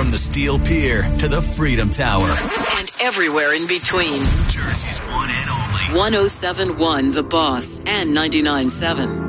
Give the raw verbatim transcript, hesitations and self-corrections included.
From the Steel Pier to the Freedom Tower. And everywhere in between. Jersey's one and only. one oh seven point one The Boss and ninety-nine point seven.